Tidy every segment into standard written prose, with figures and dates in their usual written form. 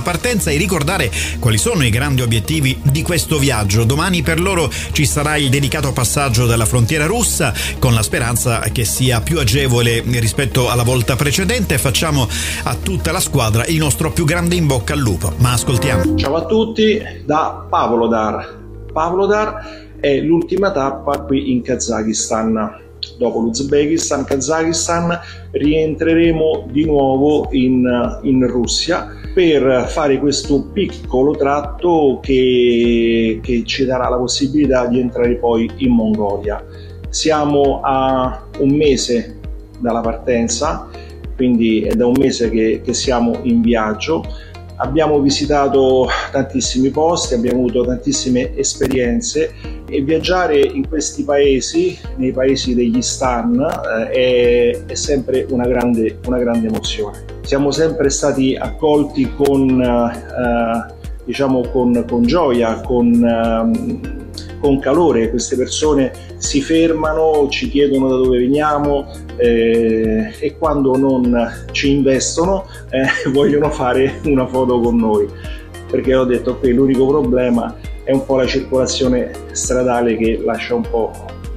partenza e ricordare quali sono i grandi obiettivi di questo viaggio. Domani per loro ci sarà il delicato passaggio della frontiera russa, con la speranza che sia più agevole rispetto alla volta precedente. Facciamo a tutta la squadra il nostro più grande in bocca al lupo. Ma ascoltiamo. Ciao a tutti da Pavlodar. Pavlodar è l'ultima tappa qui in Kazakistan. Dopo l'Uzbekistan, Kazakistan, rientreremo di nuovo in Russia per fare questo piccolo tratto che ci darà la possibilità di entrare poi in Mongolia. Siamo a un mese dalla partenza, quindi è da un mese che siamo in viaggio. Abbiamo visitato tantissimi posti, abbiamo avuto tantissime esperienze e viaggiare in questi paesi, nei paesi degli stan, è sempre una grande emozione. Siamo sempre stati accolti con gioia, con calore. Queste persone si fermano, ci chiedono da dove veniamo e quando non ci investono vogliono fare una foto con noi, perché ho detto che l'unico problema è un po' la circolazione stradale che lascia un po'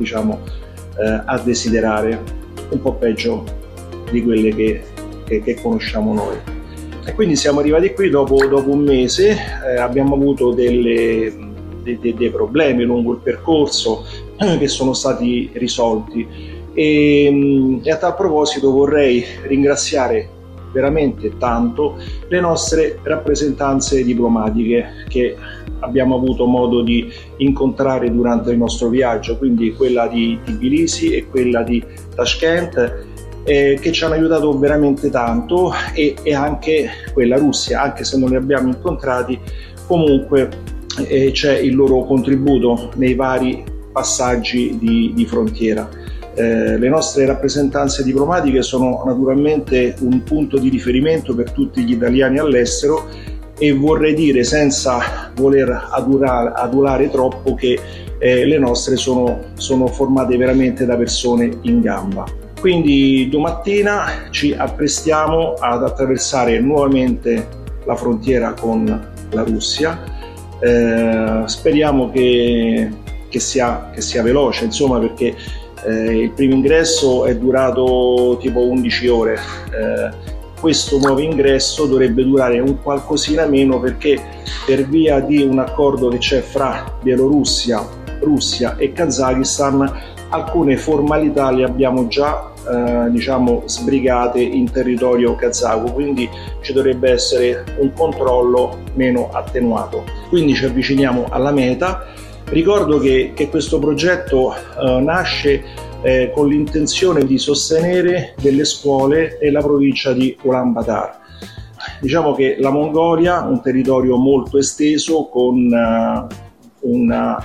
a desiderare, un po' peggio di quelle che conosciamo noi. E quindi siamo arrivati qui dopo un mese. Abbiamo avuto dei problemi lungo il percorso che sono stati risolti e a tal proposito vorrei ringraziare veramente tanto le nostre rappresentanze diplomatiche che abbiamo avuto modo di incontrare durante il nostro viaggio, quindi quella di Tbilisi e quella di Tashkent, che ci hanno aiutato veramente tanto, e anche quella Russia, anche se non li abbiamo incontrati, comunque c'è il loro contributo nei vari passaggi di frontiera. Le nostre rappresentanze diplomatiche sono naturalmente un punto di riferimento per tutti gli italiani all'estero e vorrei dire, senza voler adulare troppo, che le nostre sono formate veramente da persone in gamba. Quindi domattina ci apprestiamo ad attraversare nuovamente la frontiera con la Russia. Speriamo che sia veloce, insomma, perché il primo ingresso è durato tipo 11 ore. Questo nuovo ingresso dovrebbe durare un qualcosina meno, perché per via di un accordo che c'è fra Bielorussia, Russia e Kazakistan, alcune formalità le abbiamo già sbrigate in territorio kazako, quindi ci dovrebbe essere un controllo meno attenuato. Quindi ci avviciniamo alla meta. Ricordo che questo progetto nasce con l'intenzione di sostenere delle scuole nella provincia di Ulaanbaatar. Diciamo che la Mongolia, un territorio molto esteso, con una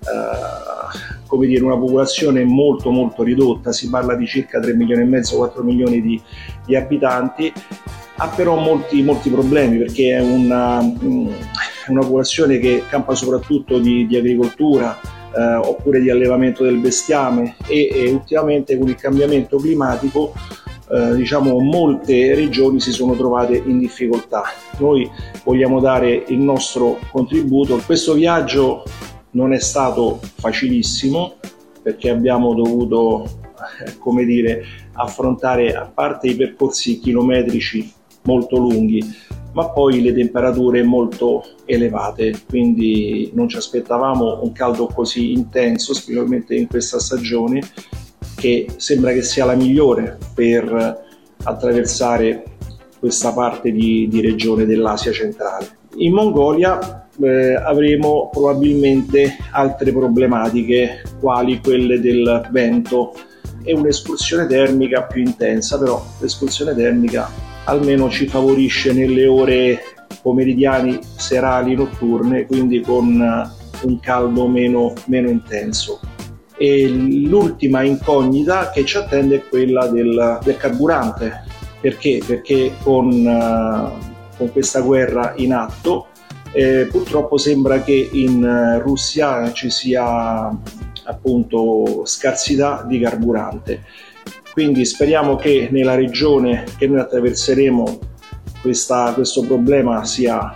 popolazione molto molto ridotta, si parla di circa 3,5 milioni, 4 milioni di abitanti, ha però molti problemi, perché è una popolazione che campa soprattutto di agricoltura oppure di allevamento del bestiame e ultimamente con il cambiamento climatico molte regioni si sono trovate in difficoltà. Noi vogliamo dare il nostro contributo. Questo viaggio non è stato facilissimo, perché abbiamo dovuto affrontare, a parte i percorsi chilometrici molto lunghi, ma poi le temperature molto elevate, quindi non ci aspettavamo un caldo così intenso, specialmente in questa stagione, che sembra che sia la migliore per attraversare questa parte di regione dell'Asia centrale. In Mongolia avremo probabilmente altre problematiche, quali quelle del vento e un'escursione termica più intensa, però l'escursione termica almeno ci favorisce nelle ore pomeridiane, serali, notturne, quindi con un caldo meno intenso. E l'ultima incognita che ci attende è quella del carburante. Perché? Perché con questa guerra in atto purtroppo sembra che in Russia ci sia appunto scarsità di carburante. Quindi speriamo che nella regione che noi attraverseremo questo problema sia